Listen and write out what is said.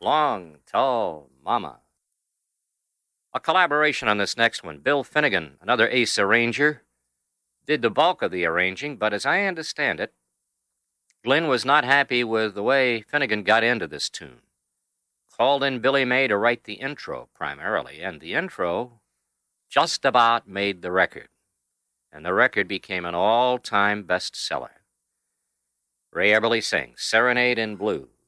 Long Tall Mama. A collaboration on this next one. Bill Finnegan, another ace arranger, did the bulk of the arranging, but as I understand it, Glenn was not happy with the way Finnegan got into this tune. Called in Billy May to write the intro primarily, and the intro just about made the record, and the record became an all-time bestseller. Ray Eberly sings Serenade in Blue.